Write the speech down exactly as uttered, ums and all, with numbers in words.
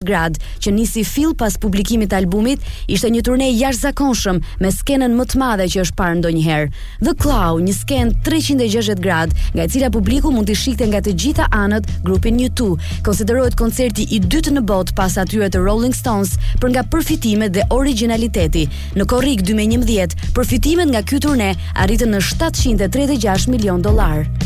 gradë, që nisi fill pas publikimit të albumit, ishte një turne jashtëzakonshëm me skenën më të madhe që është parë ndonjëherë. The Claw, një skenë treqind e gjashtëdhjetë gradë, nga e cila publiku mund të shikte nga të gjitha anët grupin U two. Konsiderohet koncerti i dytë në botë pas atyre të Rolling Stones për nga përfitimet dhe originaliteti. Në korrik dy mijë e njëmbëdhjetë, përfitimet nga ky turne arritën në shtatëqind e tridhjetë e gjashtë milion dollar.